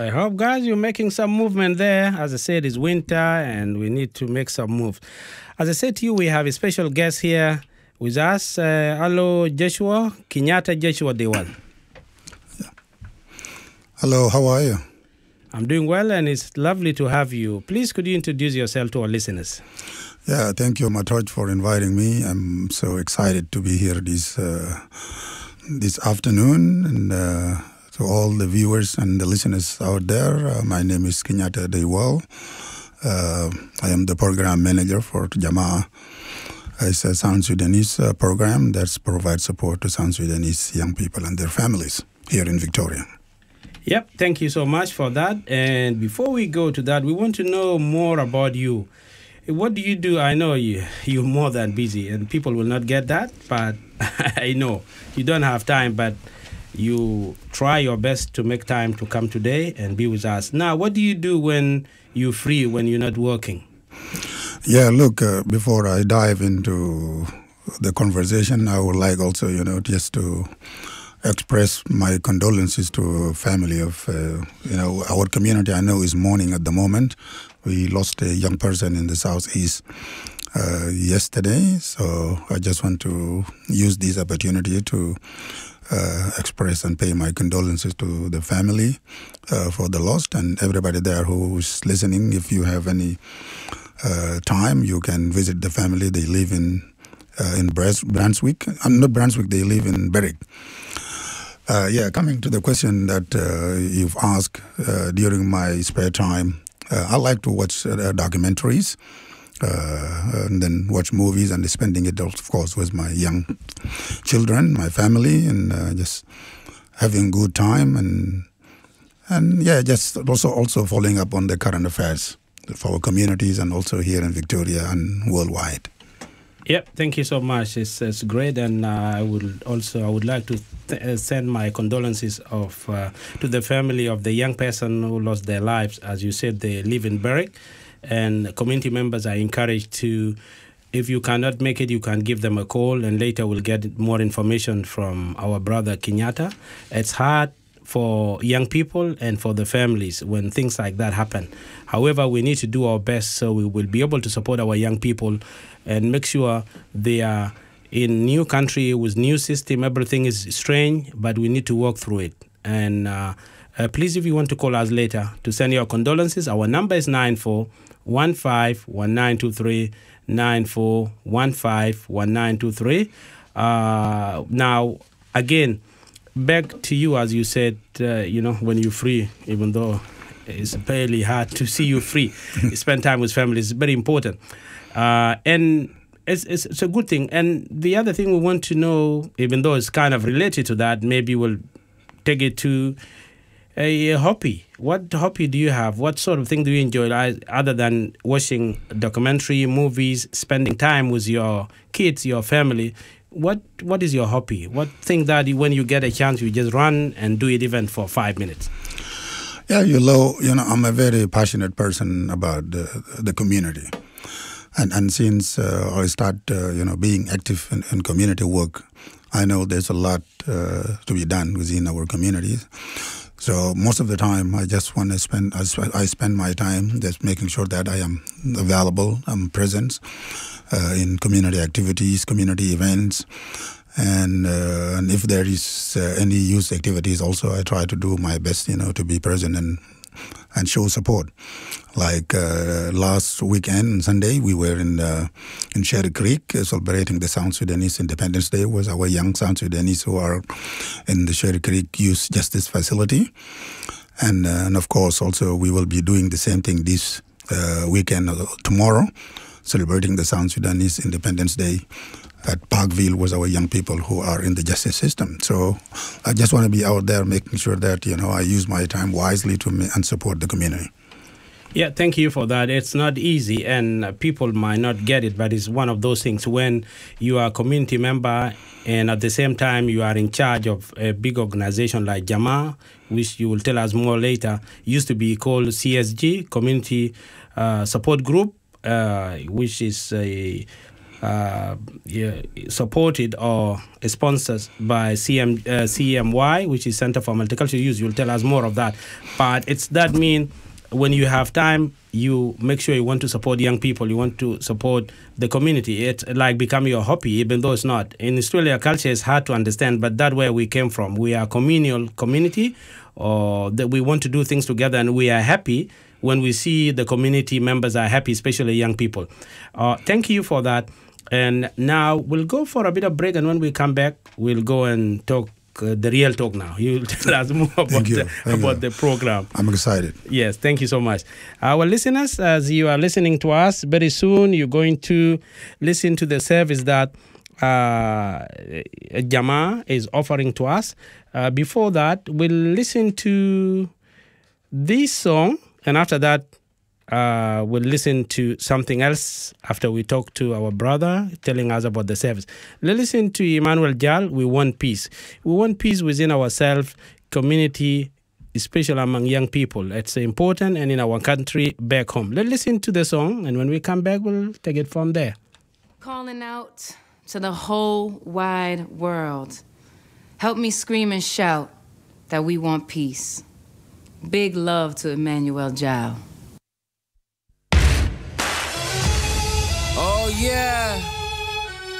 I hope, guys, you're making some movement there. As I said, it's winter and we need to make some moves. As I said to you, we have a special guest here with us. Hello, Joshua Kenyatta Joshua Dewal. Hello, how are you? I'm doing well, and it's lovely to have you. Please, could you introduce yourself to our listeners? Yeah, thank you, Matoj, for inviting me. I'm so excited to be here this afternoon, and to all the viewers and the listeners out there. My name is Kenyatta Dewal. I am the program manager for Jamaa. It's a South Sudanese program that provides support to South Sudanese young people and their families here in Victoria. Yep, thank you so much for that. And before we go to that, we want to know more about you. What do you do? I know you're more than busy, and people will not get that, but I know you don't have time, but you try your best to make time to come today and be with us. Now, what do you do when you're free, when you're not working? Yeah, look, before I dive into the conversation, I would like also, just to express my condolences to family of, our community. I know is mourning at the moment. We lost a young person in the southeast yesterday, so I just want to use this opportunity to express and pay my condolences to the family for the loss, and everybody there who's listening. If you have any time, you can visit the family. They live in Brunswick. Not Brunswick, they live in Berwick. Coming to the question that you've asked, during my spare time, I like to watch documentaries and then watch movies, and spending it, of course, with my young children, my family, and just having good time, and just also following up on the current affairs for our communities and also here in Victoria and worldwide. Yep, thank you so much. It's great, and I would like to send my condolences to the family of the young person who lost their lives. As you said, they live in Berwick, and community members are encouraged to, if you cannot make it, you can give them a call, and later we'll get more information from our brother Kenyatta. It's hard for young people and for the families when things like that happen. However, we need to do our best so we will be able to support our young people and make sure they are in new country with new system. Everything is strange, but we need to work through it. And please, if you want to call us later to send your condolences, our number is 94151923, 94151923. Now, again, back to you, as you said, when you're free, even though it's fairly hard to see you free, spend time with family is very important. And it's a good thing. And the other thing we want to know, even though it's kind of related to that, maybe we'll take it to a hobby. What hobby do you have? What sort of thing do you enjoy other than watching documentary, movies, spending time with your kids, your family? What is your hobby? What thing that when you get a chance, you just run and do it even for 5 minutes? Yeah, I'm a very passionate person about the community. And since I start, being active in community work, I know there's a lot to be done within our communities. So most of the time, I just want to spend my time just making sure that I am available, I'm present in community activities, community events, and if there is any youth activities, also I try to do my best, to be present and show support. Like last weekend, Sunday, we were in Sherry Creek celebrating the South Sudanese Independence Day with our young South Sudanese who are in the Sherry Creek Youth Justice Facility. And of course, also we will be doing the same thing this weekend, tomorrow, celebrating the South Sudanese Independence Day at Parkville with our young people who are in the justice system. So I just want to be out there making sure that, I use my time wisely and support the community. Yeah, thank you for that. It's not easy, and people might not get it, but it's one of those things when you are a community member and at the same time you are in charge of a big organization like Jamaa, which you will tell us more later, used to be called CSG, Community Support Group, which is supported or sponsored by CMY, which is Center for Multicultural Youth. You'll tell us more of that. But it's that mean when you have time, you make sure you want to support young people, you want to support the community. It's like become your hobby, even though it's not. In Australia, culture is hard to understand, but that's where we came from. We are a communal community, or that we want to do things together, and we are happy when we see the community members are happy, especially young people. Thank you for that. And now we'll go for a bit of break, and when we come back, we'll go and talk the real talk now. You'll tell us more about the program. I'm excited. Yes, thank you so much. Our listeners, as you are listening to us, very soon you're going to listen to the service that Jama is offering to us. Before that, we'll listen to this song, and after that, we'll listen to something else after we talk to our brother telling us about the service. Let's listen to Emmanuel Jal. We want peace. We want peace within ourselves, community, especially among young people. It's important, and in our country back home. Let's listen to the song, and when we come back, we'll take it from there. Calling out to the whole wide world. Help me scream and shout that we want peace. Big love to Emmanuel Jal. Oh yeah,